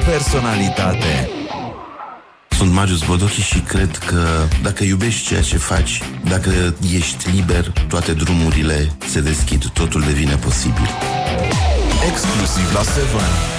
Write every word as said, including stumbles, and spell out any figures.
personalitate. Sunt Marius Bodochi și cred că dacă iubești ceea ce faci, dacă ești liber, toate drumurile se deschid, totul devine posibil. Exclusiv la Seven.